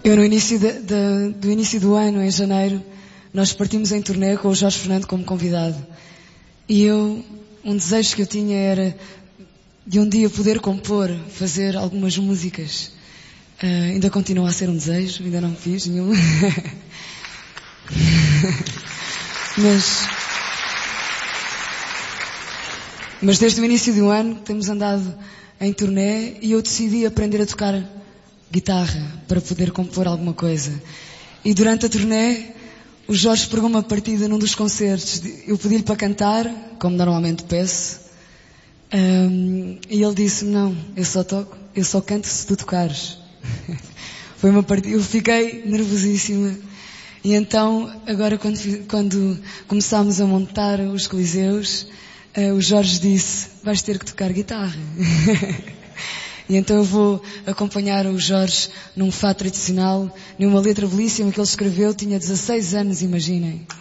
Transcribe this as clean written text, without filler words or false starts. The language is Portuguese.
Eu no início do início do ano, em janeiro, nós partimos em turnê com o Jorge Fernando como convidado. E um desejo que eu tinha era de um dia poder compor, fazer algumas músicas. Ainda continua a ser um desejo, ainda não fiz nenhuma. Mas desde o início do ano temos andado em turnê e eu decidi aprender a tocar guitarra para poder compor alguma coisa. E durante a turnê o Jorge pegou uma partida num dos concertos. Eu pedi-lhe para cantar, como normalmente peço, e ele disse: não, eu só canto se tu tocares. Foi uma partida, eu fiquei nervosíssima. E então, agora quando começámos a montar os coliseus, o Jorge disse: vais ter que tocar guitarra. E então eu vou acompanhar o Jorge num fado tradicional, numa letra belíssima que ele escreveu, tinha 16 anos, imaginem.